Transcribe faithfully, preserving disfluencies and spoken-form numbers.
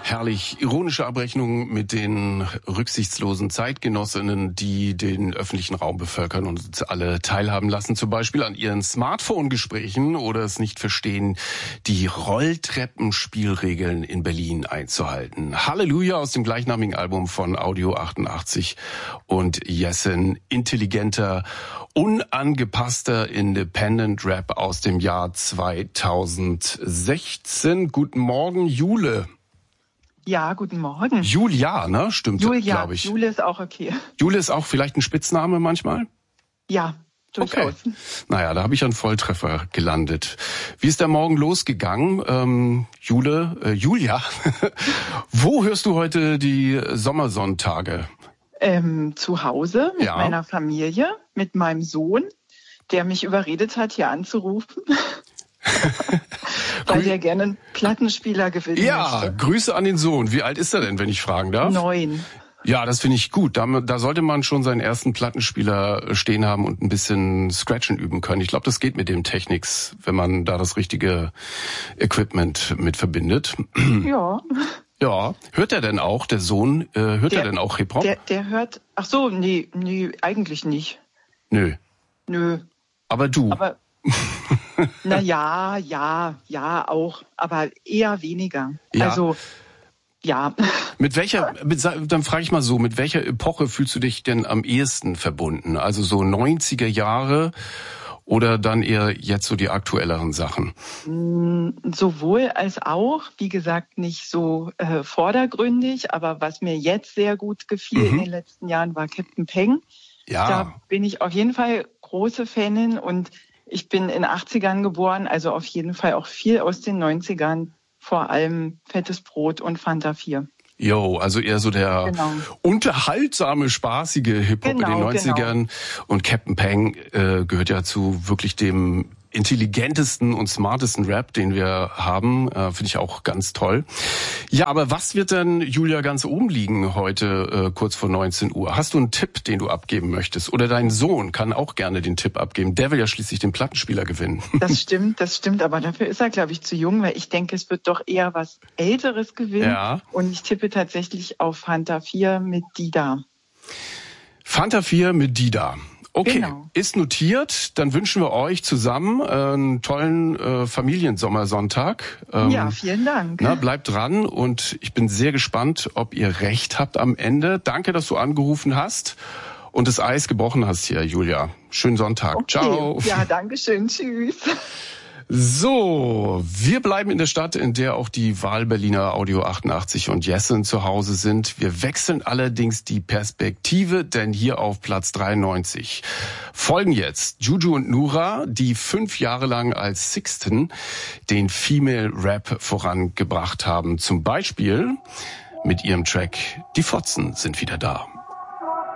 Herrlich. Ironische Abrechnung mit den rücksichtslosen Zeitgenossinnen, die den öffentlichen Raum bevölkern und uns alle teilhaben lassen, zum Beispiel an ihren Smartphone-Gesprächen oder es nicht verstehen, die Rolltreppenspielregeln in Berlin einzuhalten. Halleluja aus dem gleichnamigen Album von Audio achtundachtzig und Jessen. Intelligenter, unangepasster Independent Rap aus dem Jahr zweitausendsechzehn. Guten Morgen, Jule. Ja, guten Morgen. Julia, ne? Stimmt, Julia, glaube ich. Jule ist auch okay. Jule ist auch vielleicht ein Spitzname manchmal? Ja, durchaus. Okay. Naja, da habe ich einen Volltreffer gelandet. Wie ist der Morgen losgegangen? Ähm, Jule, äh, Julia, wo hörst du heute die Sommersonntage? Ähm, zu Hause mit Ja. meiner Familie, mit meinem Sohn, der mich überredet hat, hier anzurufen. Weil der gerne einen Plattenspieler gewinnen Ja, möchte. Grüße an den Sohn. Wie alt ist er denn, wenn ich fragen darf? Neun. Ja, das finde ich gut. Da, da sollte man schon seinen ersten Plattenspieler stehen haben und ein bisschen Scratchen üben können. Ich glaube, das geht mit dem Technics, wenn man da das richtige Equipment mit verbindet. Ja. Ja, hört er denn auch, der Sohn, äh, hört Der- er denn auch Hip-Hop? Der, der hört, ach so, nee, nee, eigentlich nicht. Nö. Nö, Aber du? aber, na ja, ja, ja, auch, aber eher weniger. Ja. Also, ja. Mit welcher, mit, dann frage ich mal so, mit welcher Epoche fühlst du dich denn am ehesten verbunden? Also so neunziger Jahre oder dann eher jetzt so die aktuelleren Sachen? Sowohl als auch, wie gesagt, nicht so äh, vordergründig, aber was mir jetzt sehr gut gefiel Mhm. in den letzten Jahren war Captain Peng. Ja. Da bin ich auf jeden Fall große Fanin und ich bin in achtzigern geboren, also auf jeden Fall auch viel aus den neunzigern, vor allem Fettes Brot und Fanta vier. Jo, also eher so der Genau. unterhaltsame, spaßige Hip-Hop in den Genau, neunzigern. Und Captain Peng äh, gehört ja zu wirklich dem intelligentesten und smartesten Rap, den wir haben. Äh, Finde ich auch ganz toll. Ja, aber was wird denn, Julia, ganz oben liegen heute äh, kurz vor neunzehn Uhr? Hast du einen Tipp, den du abgeben möchtest? Oder dein Sohn kann auch gerne den Tipp abgeben. Der will ja schließlich den Plattenspieler gewinnen. Das stimmt, das stimmt, aber dafür ist er, glaube ich, zu jung, weil ich denke, es wird doch eher was Älteres gewinnen. Ja. Und ich tippe tatsächlich auf Fanta vier mit Dida. Fanta vier mit Dida. Okay, Genau. ist notiert. Dann wünschen wir euch zusammen äh, einen tollen äh, Familiensommersonntag. Ähm, Ja, vielen Dank. Na, bleibt dran und ich bin sehr gespannt, ob ihr recht habt am Ende. Danke, dass du angerufen hast und das Eis gebrochen hast hier, Julia. Schönen Sonntag. Okay. Ciao. Ja, danke schön. Tschüss. So, wir bleiben in der Stadt, in der auch die Wahlberliner Audio achtundachtzig und Jessen zu Hause sind. Wir wechseln allerdings die Perspektive, denn hier auf Platz dreiundneunzig folgen jetzt Juju und Nura, die fünf Jahre lang als Sixten den Female Rap vorangebracht haben. Zum Beispiel mit ihrem Track Die Fotzen sind wieder da.